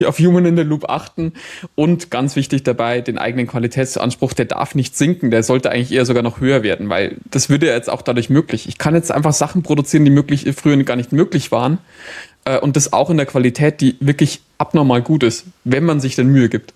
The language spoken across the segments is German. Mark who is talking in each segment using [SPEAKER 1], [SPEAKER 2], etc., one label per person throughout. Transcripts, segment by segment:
[SPEAKER 1] auf Human in the Loop achten und ganz wichtig dabei, den eigenen Qualitätsanspruch, der darf nicht sinken, der sollte eigentlich eher sogar noch höher werden, weil das würde ja jetzt auch dadurch möglich. Ich kann jetzt einfach Sachen produzieren, die früher gar nicht möglich waren und das auch in der Qualität, die wirklich abnormal gut ist, wenn man sich denn Mühe gibt.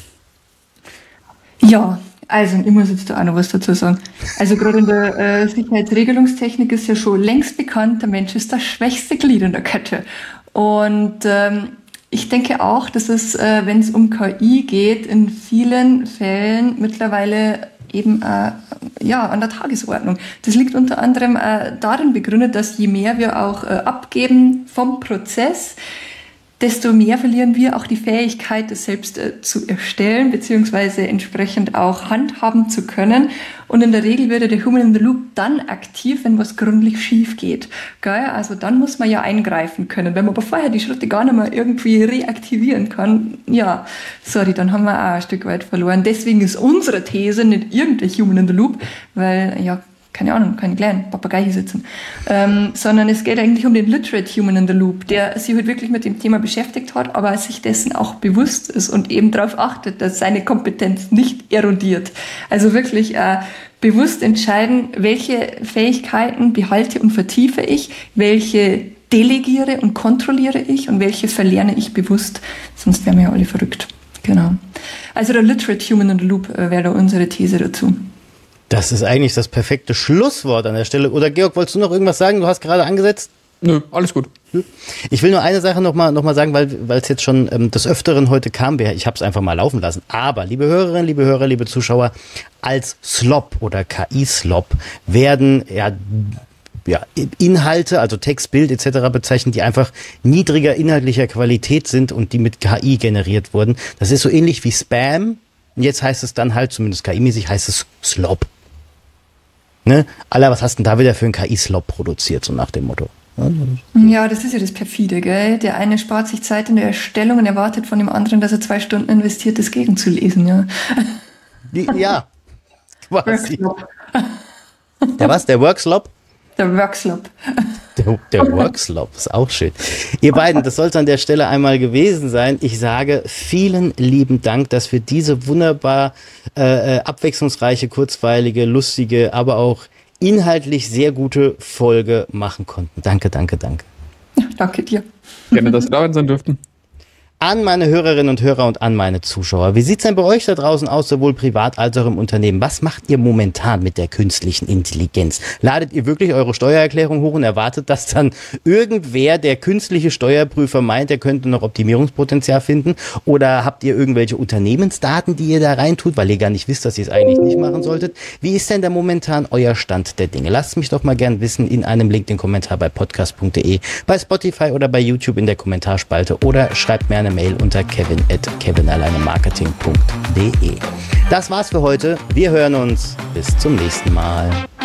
[SPEAKER 2] Ja, also ich muss jetzt da auch noch was dazu sagen. Also gerade in der Sicherheitsregelungstechnik ist ja schon längst bekannt, der Mensch ist das schwächste Glied in der Kette. Und ich denke auch, dass es, wenn es um KI geht, in vielen Fällen mittlerweile eben an der Tagesordnung. Das liegt unter anderem darin begründet, dass je mehr wir auch abgeben vom Prozess, desto mehr verlieren wir auch die Fähigkeit, das selbst zu erstellen, beziehungsweise entsprechend auch handhaben zu können. Und in der Regel wird der Human in the Loop dann aktiv, wenn was gründlich schief geht. Gell? Also dann muss man ja eingreifen können. Wenn man aber vorher die Schritte gar nicht mehr irgendwie reaktivieren kann, dann haben wir auch ein Stück weit verloren. Deswegen ist unsere These nicht irgendein Human in the Loop, weil, keine Ahnung, keine kleinen Papagei hier sitzen, sondern es geht eigentlich um den Literate Human in the Loop, der sich halt wirklich mit dem Thema beschäftigt hat, aber sich dessen auch bewusst ist und eben darauf achtet, dass seine Kompetenz nicht erodiert. Also wirklich bewusst entscheiden, welche Fähigkeiten behalte und vertiefe ich, welche delegiere und kontrolliere ich und welche verlerne ich bewusst, sonst wären wir ja alle verrückt. Genau. Also der Literate Human in the Loop wäre da unsere These dazu.
[SPEAKER 3] Das ist eigentlich das perfekte Schlusswort an der Stelle. Oder Georg, wolltest du noch irgendwas sagen? Du hast gerade angesetzt.
[SPEAKER 1] Nö, alles gut.
[SPEAKER 3] Ich will nur eine Sache noch mal sagen, weil es jetzt schon des Öfteren heute kam. Ich habe es einfach mal laufen lassen. Aber, liebe Hörerinnen, liebe Hörer, liebe Zuschauer, als SLOP oder KI-SLOP werden Inhalte, also Text, Bild etc. bezeichnet, die einfach niedriger inhaltlicher Qualität sind und die mit KI generiert wurden. Das ist so ähnlich wie Spam. Und jetzt heißt es dann halt, zumindest KI-mäßig, heißt es SLOP. Ne? Alla, was hast denn da wieder für einen KI-Slop produziert, so nach dem Motto?
[SPEAKER 2] Ja, das ist ja das Perfide, gell? Der eine spart sich Zeit in der Erstellung und erwartet von dem anderen, dass er 2 Stunden investiert, das gegenzulesen, ja.
[SPEAKER 3] Ja, quasi. Der was? Der Workslop?
[SPEAKER 2] Der Workslop.
[SPEAKER 3] Der Workslop ist auch schön. Ihr beiden, das soll es an der Stelle einmal gewesen sein. Ich sage vielen lieben Dank, dass wir diese wunderbar abwechslungsreiche, kurzweilige, lustige, aber auch inhaltlich sehr gute Folge machen konnten. Danke, danke, danke.
[SPEAKER 2] Ja, danke dir.
[SPEAKER 1] Gerne, dass wir da sein durften.
[SPEAKER 3] An meine Hörerinnen und Hörer und an meine Zuschauer. Wie sieht's denn bei euch da draußen aus, sowohl privat als auch im Unternehmen? Was macht ihr momentan mit der künstlichen Intelligenz? Ladet ihr wirklich eure Steuererklärung hoch und erwartet, dass dann irgendwer, der künstliche Steuerprüfer meint, er könnte noch Optimierungspotenzial finden? Oder habt ihr irgendwelche Unternehmensdaten, die ihr da reintut, weil ihr gar nicht wisst, dass ihr es eigentlich nicht machen solltet? Wie ist denn da momentan euer Stand der Dinge? Lasst mich doch mal gern wissen in einem LinkedIn-Kommentar bei podcast.de, bei Spotify oder bei YouTube in der Kommentarspalte oder schreibt mir eine Mail unter kevin@kevinalleinemarketing.de. Das war's für heute. Wir hören uns. Bis zum nächsten Mal.